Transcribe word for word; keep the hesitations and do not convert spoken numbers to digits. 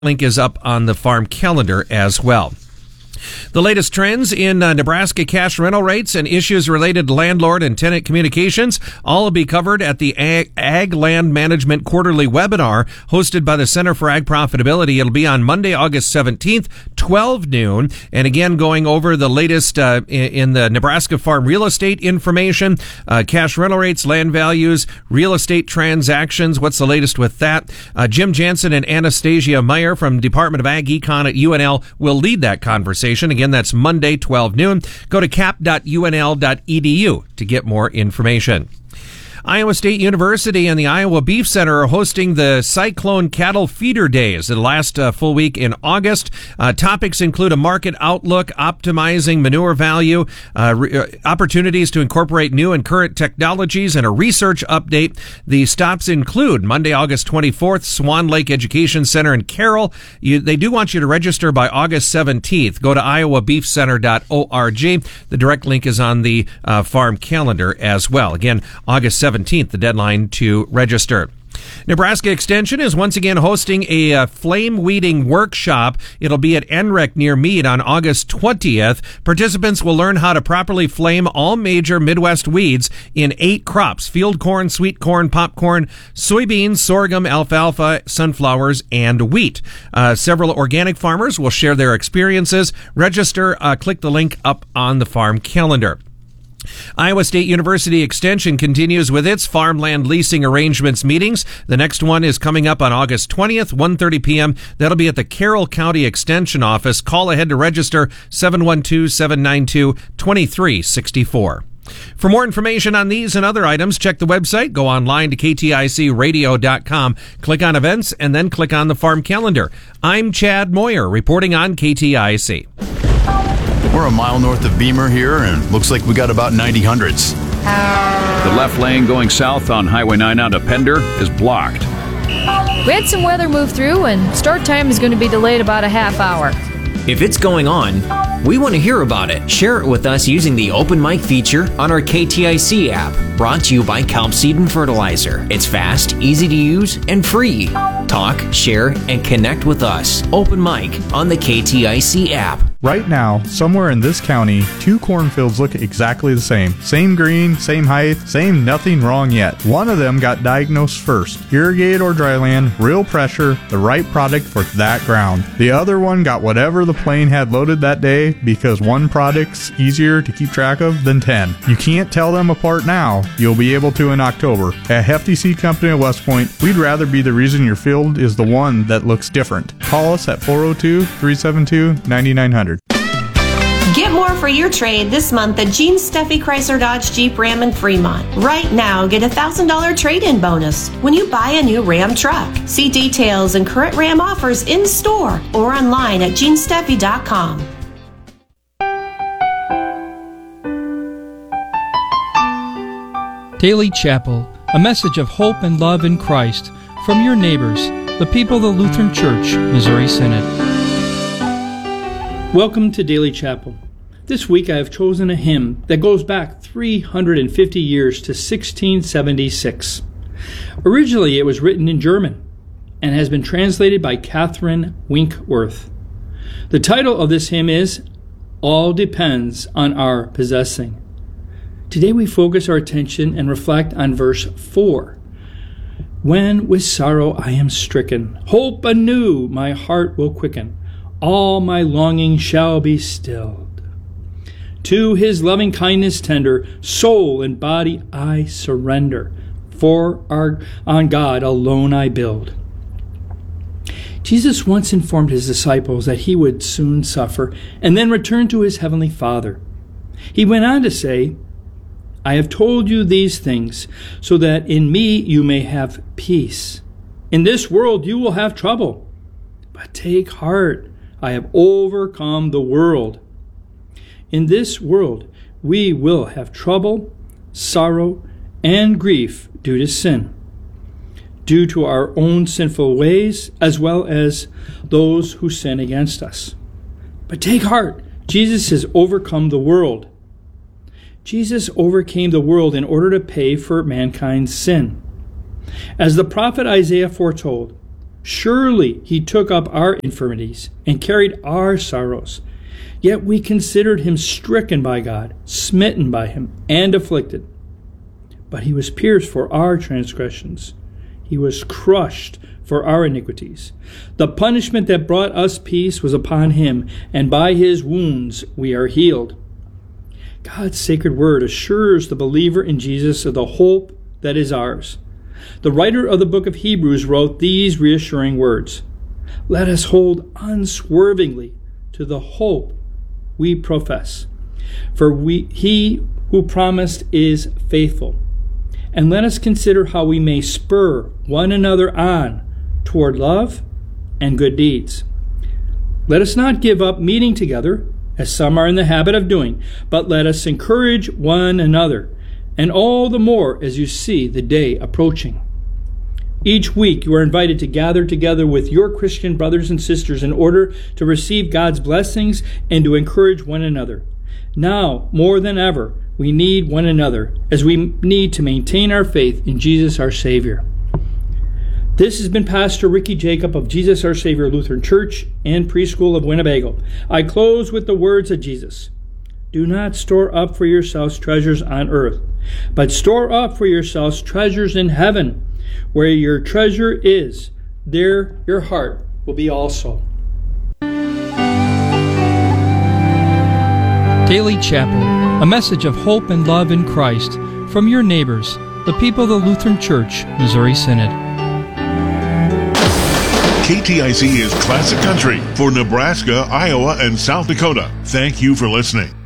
Link is up on the farm calendar as well. The latest trends in uh, Nebraska cash rental rates and issues related to landlord and tenant communications all will be covered at the Ag, Ag Land Management Quarterly Webinar hosted by the Center for Ag Profitability. It'll be on Monday, August seventeenth, twelve noon. And again, going over the latest uh, in, in the Nebraska farm real estate information, uh, cash rental rates, land values, real estate transactions. What's the latest with that? Uh, Jim Jansen and Anastasia Meyer from Department of Ag Econ at U N L will lead that conversation. Again, that's Monday, twelve noon. Go to cap dot U N L dot E D U to get more information. Iowa State University and the Iowa Beef Center are hosting the Cyclone Cattle Feeder Days. It'll last a full week in August. Uh, topics include a market outlook, optimizing manure value, uh, re- uh, opportunities to incorporate new and current technologies, and a research update. The stops include Monday, August twenty-fourth, Swan Lake Education Center in Carroll. You, they do want you to register by August seventeenth. Go to iowa beef center dot org. The direct link is on the uh, farm calendar as well. Again, August seventeenth. seventeenth, the deadline to register. Nebraska Extension is once again hosting a uh, flame weeding workshop. It'll be at N R E C near Meade on August twentieth. Participants will learn how to properly flame all major Midwest weeds in eight crops: field corn, sweet corn, popcorn, soybeans, sorghum, alfalfa, sunflowers, and wheat. Uh, several organic farmers will share their experiences. Register, uh, click the link up on the farm calendar. Iowa State University Extension continues with its farmland leasing arrangements meetings. The next one is coming up on August twentieth, one thirty p.m. That'll be at the Carroll County Extension Office. Call ahead to register, seven one two, seven nine two, two three six four. For more information on these and other items, check the website. Go online to k t i c radio dot com. Click on events and then click on the farm calendar. I'm Chad Moyer reporting on K T I C. We're a mile north of Beamer here, and looks like we got about ninety hundreds. The left lane going south on Highway nine out of Pender is blocked. We had some weather move through, and start time is going to be delayed about a half hour. If it's going on, we want to hear about it. Share it with us using the Open Mic feature on our K T I C app, brought to you by Kelp Seed and Fertilizer. It's fast, easy to use, and free. Talk, share, and connect with us. Open Mic on the K T I C app. Right now, somewhere in this county, two cornfields look exactly the same. Same green, same height, same nothing wrong yet. One of them got diagnosed first. Irrigate or dryland, real pressure, the right product for that ground. The other one got whatever the plane had loaded that day because one product's easier to keep track of than ten. You can't tell them apart now. You'll be able to in October. At Hefty Seed Company of West Point, we'd rather be the reason your field is the one that looks different. Call us at four oh two, three seven two, nine nine hundred. Get more for your trade this month at Gene Steffi Chrysler Dodge Jeep Ram in Fremont. Right now, get a one thousand dollars trade-in bonus when you buy a new Ram truck. See details and current Ram offers in store or online at gene steffi dot com. Daily Chapel, a message of hope and love in Christ from your neighbors, the people of the Lutheran Church, Missouri Synod. Welcome to Daily Chapel. This week I have chosen a hymn that goes back three hundred fifty years to sixteen seventy-six. Originally it was written in German and has been translated by Catherine Winkworth. The title of this hymn is All Depends on Our Possessing. Today we focus our attention and reflect on verse four. When with sorrow I am stricken, hope anew my heart will quicken. All my longing shall be stilled. To his loving kindness tender, soul and body I surrender. For our, on God alone I build. Jesus once informed his disciples that he would soon suffer and then return to his heavenly Father. He went on to say, I have told you these things so that in me you may have peace. In this world you will have trouble, but take heart. I have overcome the world. In this world, we will have trouble, sorrow, and grief due to sin, due to our own sinful ways, as well as those who sin against us. But take heart, Jesus has overcome the world. Jesus overcame the world in order to pay for mankind's sin. As the prophet Isaiah foretold, Surely he took up our infirmities and carried our sorrows. Yet we considered him stricken by God, smitten by him, and afflicted. But he was pierced for our transgressions. He was crushed for our iniquities. The punishment that brought us peace was upon him, and by his wounds we are healed. God's sacred word assures the believer in Jesus of the hope that is ours. The writer of the book of Hebrews wrote these reassuring words: "Let us hold unswervingly to the hope we profess, for we, he who promised is faithful. And let us consider how we may spur one another on toward love and good deeds. Let us not give up meeting together, as some are in the habit of doing, but let us encourage one another, and all the more as you see the day approaching." Each week you are invited to gather together with your Christian brothers and sisters in order to receive God's blessings and to encourage one another. Now, more than ever, we need one another as we need to maintain our faith in Jesus our Savior. This has been Pastor Ricky Jacob of Jesus Our Savior Lutheran Church and Preschool of Winnebago. I close with the words of Jesus. "Do not store up for yourselves treasures on earth, but store up for yourselves treasures in heaven. Where your treasure is, there your heart will be also." Daily Chapel, a message of hope and love in Christ from your neighbors, the people of the Lutheran Church, Missouri Synod. K T I C is classic country for Nebraska, Iowa, and South Dakota. Thank you for listening.